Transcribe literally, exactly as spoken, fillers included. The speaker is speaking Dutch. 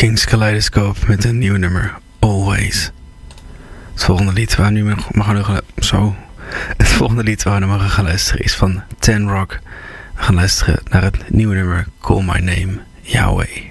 King's Kaleidoscope met een nieuw nummer, Always. Het volgende lied waar we nu mag gaan, zo. Het volgende lied waar we nu gaan luisteren is van Ten Rock. We gaan luisteren naar het nieuwe nummer Call My Name, Yahweh.